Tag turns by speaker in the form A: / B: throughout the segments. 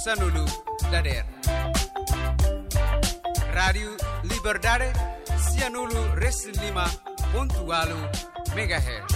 A: Sanulu Dader. Rádio Liberdade, Cianulu Reslima, pontualo megahertz.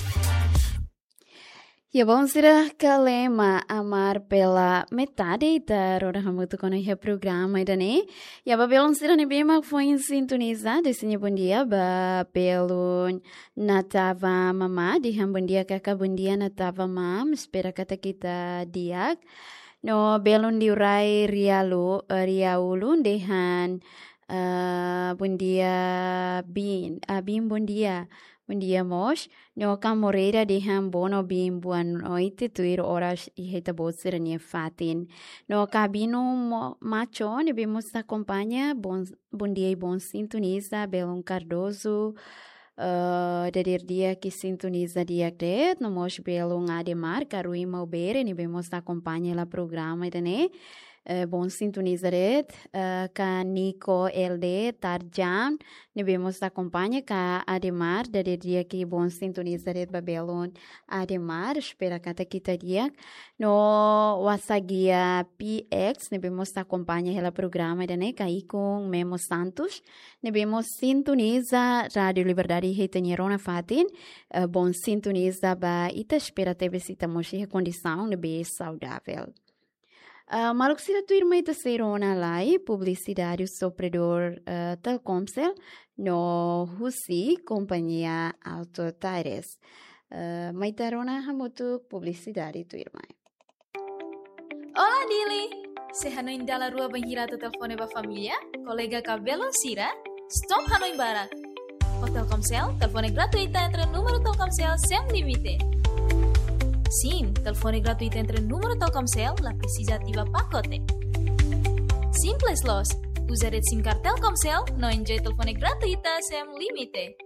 B: Ya bom será kalema amar pela metade da roda hamutu kono ia programa ida ne. Ya ba belon será ne bema foi sintonizado esse bom dia ba belon natava mama di bom dia kaka bom dia natava mam espera kata kita diak. No belon diurai riaulun dehan bom dia bin bom dia. Bom dia, mosh. No camoreira de bono bim boa noite, tuir horas e reta bolsera nie fatin. No cabino macho, ne bemos acompanha. Bom dia e bom sintoniza, Belon Cardoso. Dari dia que sintoniza dia det, no mosh Belon Ademar, Carui Malbere, ne bemos acompanha la programa, né? Bom sintonizaret, ka Nico LD Tarjan, nebemos acompanha ka Ademar, dari dia que bom sintonizaret babelon Ademar, espera kata kita dia, no wasagia PX, nebemos acompanha ela programa dane ka Ikong Memo Santos, nebemos sintoniza Rádio Liberdade Retanierona Fatin, bom sintoniza ba ita espera teve sita moshi condição nebe saudável. Maluk sira tu irmã ita serona lai publicitário soprador Telkomsel no Husi companhia Autotares. Maitarona hamutu publicidade tu irmã.
C: Olá Dili, se Hanoi indala rua banhirata telefone ba família, colega cabelo sira, stop Hanoi barak. O Telkomsel, telefone gratuita entre número Telkomsel sem limite. Sim, telefone gratuito entre número Telkomsel, la precisa ativa pacote. Simples los, usa red SIM card Telkomsel, no enjoy telefone gratuita sem limite.